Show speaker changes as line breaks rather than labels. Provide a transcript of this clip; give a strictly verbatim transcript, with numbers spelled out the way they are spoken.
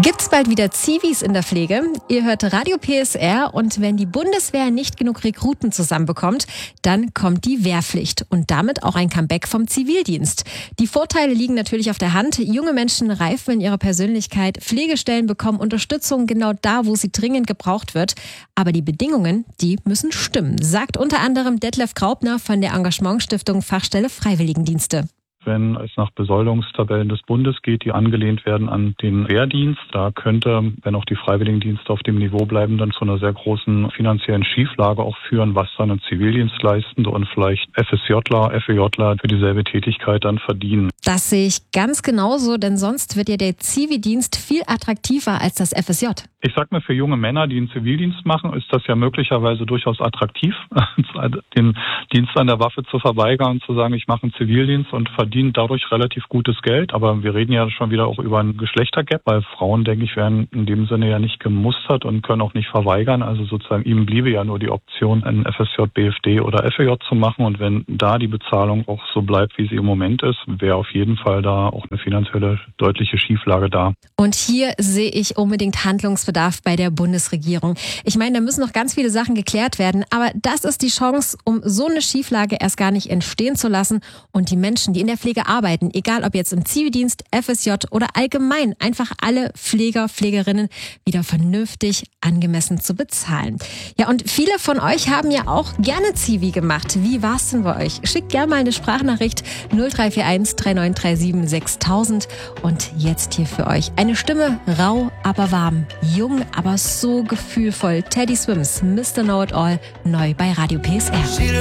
Gibt's bald wieder Zivis in der Pflege? Ihr hört Radio P S R und wenn die Bundeswehr nicht genug Rekruten zusammenbekommt, dann kommt die Wehrpflicht und damit auch ein Comeback vom Zivildienst. Die Vorteile liegen natürlich auf der Hand. Junge Menschen reifen in ihrer Persönlichkeit, Pflegestellen bekommen Unterstützung genau da, wo sie dringend gebraucht wird. Aber die Bedingungen, die müssen stimmen, sagt unter anderem Detlef Graupner von der Engagementstiftung Fachstelle Freiwilligendienste.
Wenn es nach Besoldungstabellen des Bundes geht, die angelehnt werden an den Wehrdienst, da könnte, wenn auch die Freiwilligendienste auf dem Niveau bleiben, dann zu einer sehr großen finanziellen Schieflage auch führen, was dann ein Zivildienstleistende und vielleicht FSJler, FEJler für dieselbe Tätigkeit dann verdienen.
Das sehe ich ganz genauso, denn sonst wird ja der Zivildienst viel attraktiver als das F S J.
Ich sag mal, für junge Männer, die einen Zivildienst machen, ist das ja möglicherweise durchaus attraktiv, den Dienst an der Waffe zu verweigern und zu sagen, ich mache einen Zivildienst und verdiene dadurch relativ gutes Geld. Aber wir reden ja schon wieder auch über ein Geschlechtergap, weil Frauen, denke ich, werden in dem Sinne ja nicht gemustert und können auch nicht verweigern. Also sozusagen ihm bliebe ja nur die Option, einen F S J, B F D oder F E J zu machen. Und wenn da die Bezahlung auch so bleibt, wie sie im Moment ist, wäre auf jeden Fall da auch eine finanzielle deutliche Schieflage da.
Und hier sehe ich unbedingt Handlungsbedarf bei der Bundesregierung. Ich meine, da müssen noch ganz viele Sachen geklärt werden, aber das ist die Chance, um so eine Schieflage erst gar nicht entstehen zu lassen und die Menschen, die in der Pflege arbeiten, egal ob jetzt im Zivildienst, F S J oder allgemein, einfach alle Pfleger, Pflegerinnen wieder vernünftig angemessen zu bezahlen. Ja, und viele von euch haben ja auch gerne Zivi gemacht. Wie war's denn bei euch? Schickt gerne mal eine Sprachnachricht null drei vier eins drei neun drei sieben sechstausend und jetzt hier für euch eine Stimme, rau, aber warm, jung, aber so gefühlvoll. Teddy Swims, Mister Know It All, neu bei Radio P S R.